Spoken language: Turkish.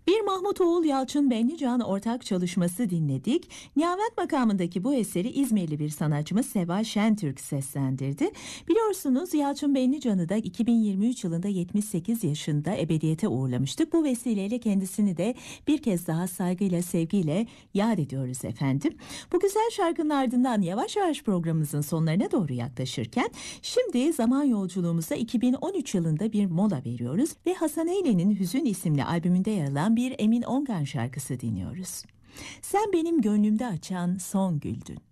Bir Mahmut Oğul Yalçın Benlican ortak çalışması dinledik. Nihavet makamındaki bu eseri İzmirli bir sanatçımız Seval Şentürk seslendirdi. Biliyorsunuz Yalçın Benlican'ı da 2023 yılında 78 yaşında ebediyete uğurlamıştık. Bu vesileyle kendisini de bir kez daha saygıyla, sevgiyle yad ediyoruz efendim. Bu güzel şarkının ardından yavaş yavaş programımızın sonlarına doğru yaklaşırken şimdi zaman yolculuğumuza 2013 yılında bir mola veriyoruz ve Hasan Eyle'nin Hüzün isimli albümünde yer alan bir Emin Ongan şarkısı dinliyoruz. Sen benim gönlümde açan son güldün.